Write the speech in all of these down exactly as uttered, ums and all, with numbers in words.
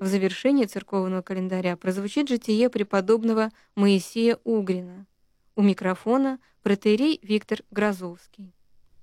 В завершении церковного календаря прозвучит житие преподобного Моисея Угрина. У микрофона протоиерей Виктор Грозовский.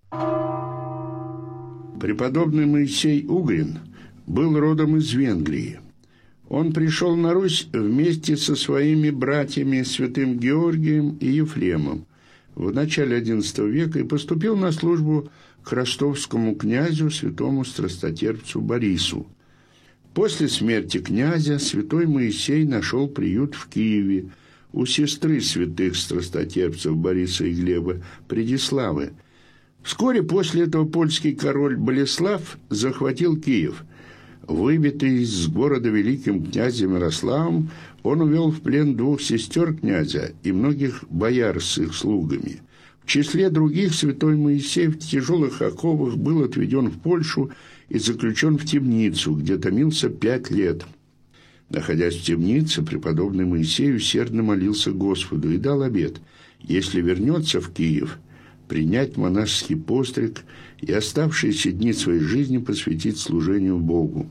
Преподобный Моисей Угрин был родом из Венгрии. Он пришел на Русь вместе со своими братьями святым Георгием и Ефремом в начале одиннадцатого века и поступил на службу к ростовскому князю святому страстотерпцу Борису. После смерти князя святой Моисей нашел приют в Киеве у сестры святых страстотерпцев Бориса и Глеба, Предиславы. Вскоре после этого польский король Болеслав захватил Киев. Выбитый из города великим князем Ярославом, он увел в плен двух сестер князя и многих бояр с их слугами. В числе других святой Моисей в тяжелых оковах был отведен в Польшу и заключен в темницу, где томился пять лет. Находясь в темнице, преподобный Моисей усердно молился Господу и дал обет, если вернется в Киев, принять монашеский постриг и оставшиеся дни своей жизни посвятить служению Богу.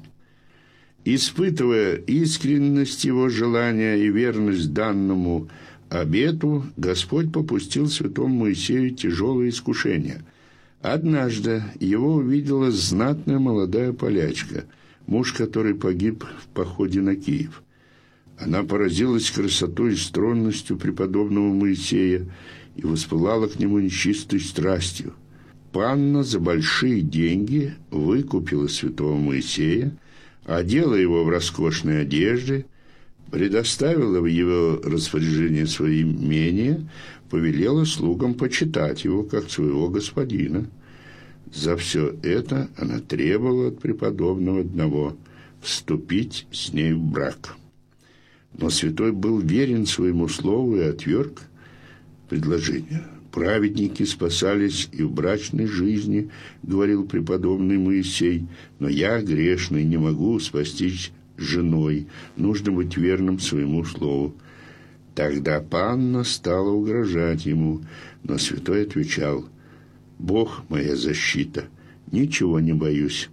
Испытывая искренность его желания и верность данному обету, Господь попустил святому Моисею тяжелое искушение. Однажды его увидела знатная молодая полячка, муж которой погиб в походе на Киев. Она поразилась красотой и стройностью преподобного Моисея и воспылала к нему нечистой страстью. Панна за большие деньги выкупила святого Моисея, одела его в роскошные одежды, предоставила в его распоряжение свои имения, повелела слугам почитать его как своего господина. За все это она требовала от преподобного одного – вступить с ней в брак. Но святой был верен своему слову и отверг предложение. «Праведники спасались и в брачной жизни, — говорил преподобный Моисей, — но я, грешный, не могу спастись женой, нужно быть верным своему слову». Тогда панна стала угрожать ему, но святой отвечал: «Бог моя защита, ничего не боюсь».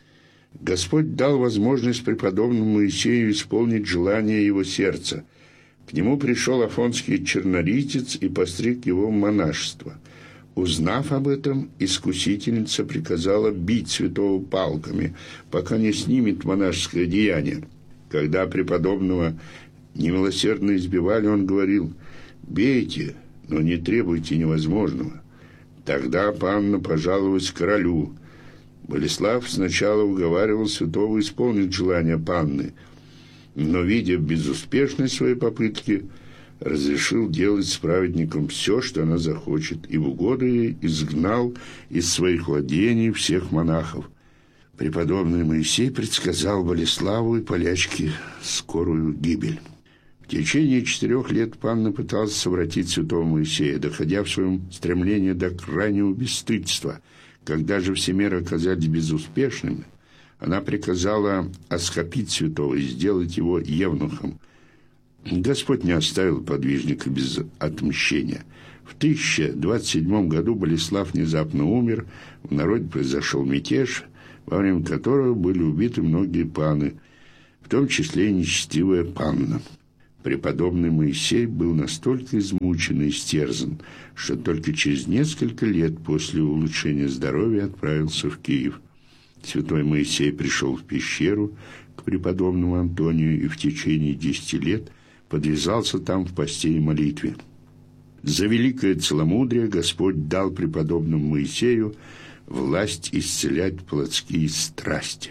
Господь дал возможность преподобному Моисею исполнить желание его сердца. К нему пришел афонский черноритец и постриг его в монашество. Узнав об этом, искусительница приказала бить святого палками, пока не снимет монашеское одеяние. Когда преподобного немилосердно избивали, он говорил: «Бейте, но не требуйте невозможного». Тогда панна пожаловалась королю. Болеслав сначала уговаривал святого исполнить желание панны, но, видя безуспешность своей попытки, разрешил делать с праведником все, что она захочет, и в угоду ей изгнал из своих владений всех монахов. Преподобный Моисей предсказал Болеславу и полячке скорую гибель. В течение четырех лет панна пыталась совратить святого Моисея, доходя в своем стремлении до крайнего бесстыдства. Когда же все меры оказались безуспешными, она приказала оскопить святого и сделать его евнухом. Господь не оставил подвижника без отмщения. В тысяча двадцать седьмом году Болеслав внезапно умер, в народе произошел мятеж, во время которого были убиты многие паны, в том числе и нечестивая панна. Преподобный Моисей был настолько измучен и истерзан, что только через несколько лет после улучшения здоровья отправился в Киев. Святой Моисей пришел в пещеру к преподобному Антонию и в течение десяти лет подвязался там в посте и молитве. За великое целомудрие Господь дал преподобному Моисею власть исцелять плотские страсти.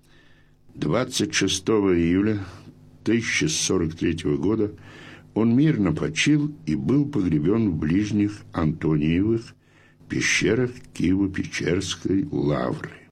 двадцать шестого июля тысяча сорок третьего года он мирно почил и был погребен в ближних Антониевых пещерах Киево-Печерской лавры.